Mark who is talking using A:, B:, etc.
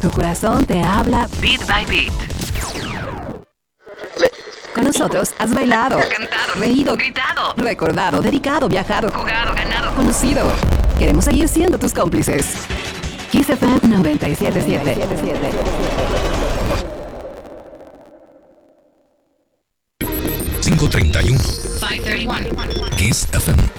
A: Tu corazón te habla Beat by Beat. Con nosotros has bailado, cantado, reído, gritado, recordado, dedicado, viajado, jugado, ganado, conocido. Queremos seguir siendo tus cómplices. Kiss FM 97.7.
B: 531.
A: 531.
B: Kiss FM.